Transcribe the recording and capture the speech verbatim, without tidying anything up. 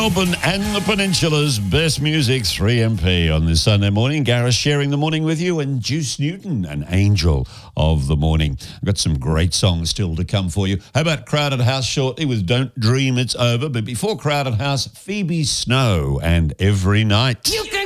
Melbourne and the Peninsula's best music, three M P on this Sunday morning. Gareth sharing the morning with you, and Juice Newton, an angel of the morning. I've got some great songs still to come for you. How about Crowded House shortly with Don't Dream It's Over? But before Crowded House, Phoebe Snow and Every Night. You can